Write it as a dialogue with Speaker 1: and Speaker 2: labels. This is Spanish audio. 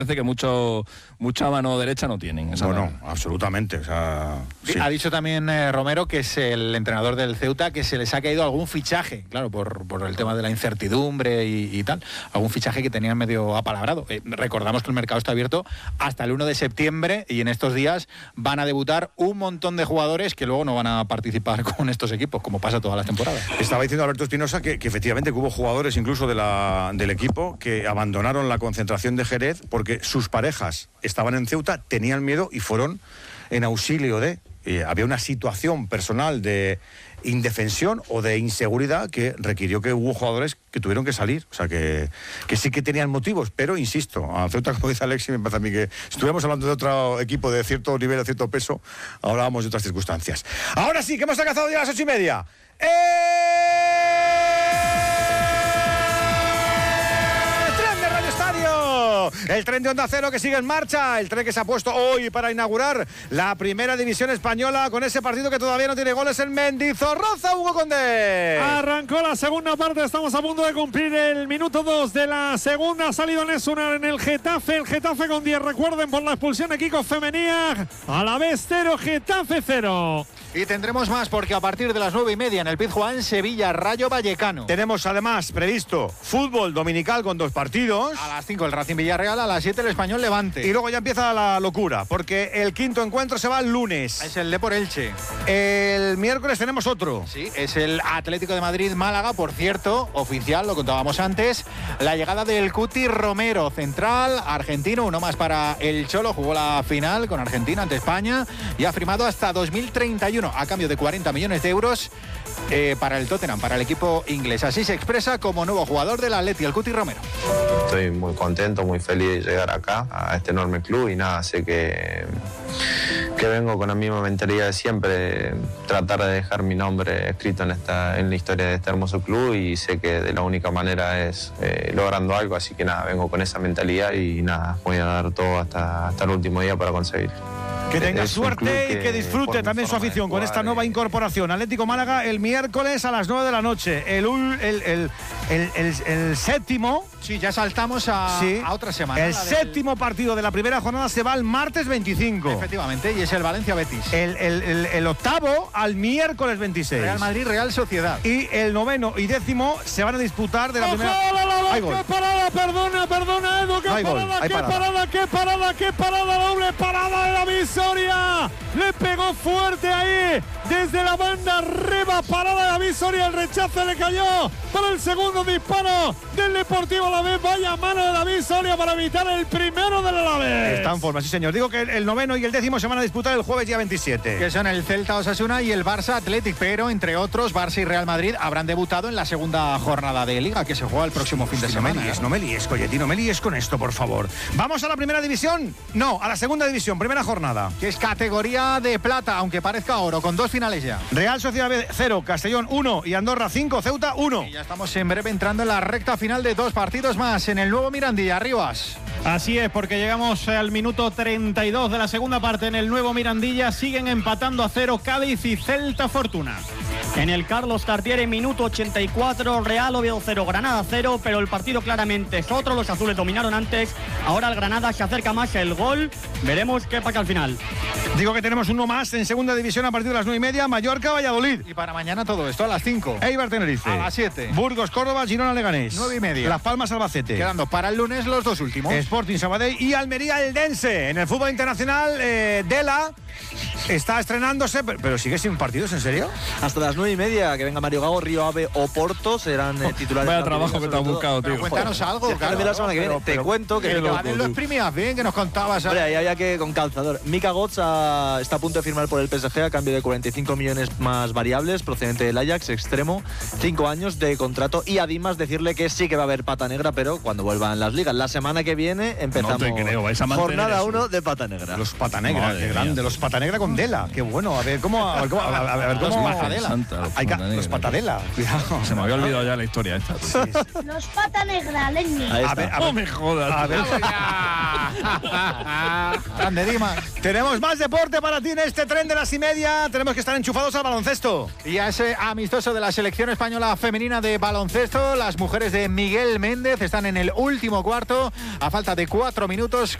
Speaker 1: parece que mucha mano derecha no tienen.
Speaker 2: No, absolutamente. O sea,
Speaker 3: sí. Ha dicho también Romero, que es el entrenador del Ceuta, que se les ha caído algún fichaje, claro, por el tema de la incertidumbre y tal, algún fichaje que tenían medio apalabrado. Recordamos que el mercado está abierto hasta el 1 de septiembre y en estos días van a debutar un montón de jugadores que luego no van a participar con estos equipos, como pasa todas las temporadas.
Speaker 2: Estaba diciendo Alberto Espinosa que efectivamente hubo jugadores incluso del equipo que abandonaron la concentración de Jerez porque sus parejas estaban en Ceuta, tenían miedo y fueron en auxilio de... había una situación personal de indefensión o de inseguridad que requirió que hubo jugadores que tuvieron que salir. O sea, que sí que tenían motivos, pero insisto, a Ceuta, como dice Alexis, me parece a mí que si estuviéramos hablando de otro equipo de cierto nivel, de cierto peso, hablábamos de otras circunstancias. Ahora sí, que hemos alcanzado ya a las 8:30. El tren de Onda Cero que sigue en marcha, el tren que se ha puesto hoy para inaugurar la primera división española con ese partido que todavía no tiene goles en Mendizorroza. Hugo Condé.
Speaker 4: Arrancó la segunda parte, estamos a punto de cumplir el minuto 2 de la segunda. Ha salido Nesunar en el Getafe con 10, recuerden, por la expulsión de Kiko Femenia. A la vez 0, Getafe 0.
Speaker 3: Y tendremos más porque a partir de las 9:30 en el Pizjuán, Sevilla, Rayo Vallecano.
Speaker 2: Tenemos además previsto fútbol dominical con 2 partidos.
Speaker 3: A las 5 el Racing Villarreal, a las 7 el Español Levante.
Speaker 2: Y luego ya empieza la locura, porque el quinto encuentro se va el lunes.
Speaker 3: Es el Depor Elche.
Speaker 2: El miércoles tenemos otro.
Speaker 3: Sí, es el Atlético de Madrid Málaga, por cierto, oficial, lo contábamos antes. La llegada del Cuti Romero, central, argentino, uno más para el Cholo, jugó la final con Argentina ante España y ha firmado hasta 2031 a cambio de 40 millones de euros para el Tottenham, para el equipo inglés. Así se expresa como nuevo jugador del Atleti, el Cuti Romero.
Speaker 5: Estoy muy contento, muy feliz de llegar acá, a este enorme club, y nada, sé que vengo con la misma mentalidad de siempre, tratar de dejar mi nombre escrito en la historia de este hermoso club, y sé que de la única manera es logrando algo, así que nada, vengo con esa mentalidad y nada, voy a dar todo hasta el último día para conseguir.
Speaker 2: Que tenga suerte y que disfrute también su afición con esta nueva incorporación. Atlético Málaga el miércoles a las 9 de la noche. El séptimo...
Speaker 3: Sí, ya saltamos a otra semana.
Speaker 2: El séptimo partido de la primera jornada se va el martes 25.
Speaker 3: Efectivamente, y es el Valencia-Betis.
Speaker 2: El octavo al miércoles 26.
Speaker 3: Real Madrid, Real Sociedad.
Speaker 2: Y el noveno y décimo se van a disputar de la primera...
Speaker 4: ¡Qué parada! Perdona, Edu, qué parada, doble parada de David Soria. Le pegó fuerte ahí, desde la banda arriba, parada de David Soria, el rechazo le cayó para el segundo disparo del Deportivo Alavés. Vaya mano de David Soria para evitar el primero del Alavés.
Speaker 2: Está en forma, sí señor. Digo que el noveno y el décimo se van a disputar el jueves día 27.
Speaker 3: Que son el Celta Osasuna y el Barça Athletic, pero entre otros Barça y Real Madrid habrán debutado en la segunda jornada de Liga, que se juega el próximo fin de semana.
Speaker 2: No me líes, Colletti, no me líes con esto, por favor. ¿Vamos a la primera división? No, a la segunda división, primera jornada.
Speaker 3: Que es categoría de plata, aunque parezca oro, con 2 finales ya.
Speaker 2: Real Sociedad 0, Castellón 1 y Andorra 5, Ceuta 1.
Speaker 3: Y ya estamos en breve entrando en la recta final de 2 partidos más en el nuevo Mirandilla. Rivas.
Speaker 4: Así es, porque llegamos al minuto 32 de la segunda parte en el nuevo Mirandilla. Siguen empatando a 0 Cádiz y Celta Fortuna.
Speaker 6: En el Carlos Tartiere, minuto 84, Real Oviedo 0, Granada 0, pero el partido claramente es otro. Los azules dominaron antes, ahora el Granada se acerca más el gol. Veremos qué pasa al final.
Speaker 2: Digo que tenemos uno más en segunda división a partir de las 9:30, Mallorca, Valladolid.
Speaker 3: Y para mañana todo esto a las 5.
Speaker 2: Eibar, Tenerife.
Speaker 3: A las 7.
Speaker 2: Burgos, Córdoba, Girona, Leganés.
Speaker 3: 9:30.
Speaker 2: Las Palmas, Albacete.
Speaker 3: Quedando para el lunes los 2 últimos.
Speaker 2: Sporting, Sabadell y Almería, Eldense. En el fútbol internacional, Dela está estrenándose, pero sigue sin partidos, ¿en serio?
Speaker 7: Hasta las 9:30, que venga Mario Gago, Río Ave o Porto, serán titulares.
Speaker 1: Vaya trabajo que te has buscado, tío.
Speaker 3: Cuéntanos algo,
Speaker 7: claro. La semana que viene te cuento que
Speaker 3: lo exprimías bien, que nos contabas.
Speaker 7: Hombre, ahí había que con calzador. Mika Götze está a punto de firmar por el PSG a cambio de 45 millones más variables, procedente del Ajax, extremo, 5 años de contrato, y además decirle que sí que va a haber pata negra, pero cuando vuelvan las ligas. La semana que viene empezamos jornada 1 de pata negra.
Speaker 2: Los pata negra, qué grande, los pata negra con Dela, qué bueno. A ver cómo los patadela. Cuidado.
Speaker 1: Se me había olvidado ya la historia esta.
Speaker 8: Los pata negra, Lenny.
Speaker 2: A ver, no me jodas.
Speaker 3: Grande Dimas.
Speaker 2: Tenemos más deporte para ti en este tren de las y media. Tenemos que estar enchufados al baloncesto.
Speaker 3: Y a ese amistoso de la selección española femenina de baloncesto, las mujeres de Miguel Méndez están en el último cuarto, a falta de 4 minutos.